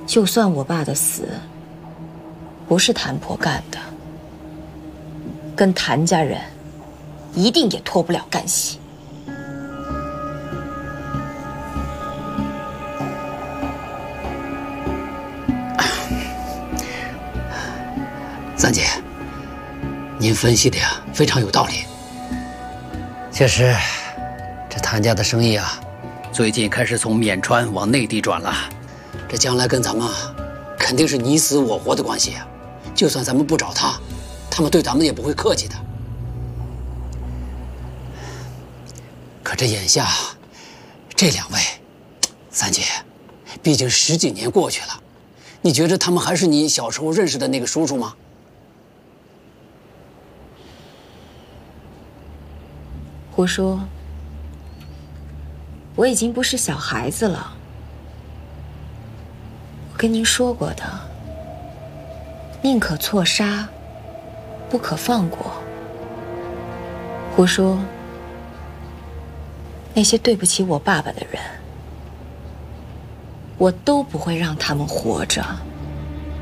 就算我爸的死不是谭婆干的，跟谭家人一定也脱不了干系。 三姐，您分析的呀非常有道理。确实，这谭家的生意啊，最近开始从缅川往内地转了。这将来跟咱们肯定是你死我活的关系啊！就算咱们不找他，他们对咱们也不会客气的。可这眼下，这两位，三姐，毕竟10几年过去了，你觉得他们还是你小时候认识的那个叔叔吗？ 胡叔，我已经不是小孩子了。我跟您说过的，宁可错杀，不可放过。胡叔，那些对不起我爸爸的人，我都不会让他们活着。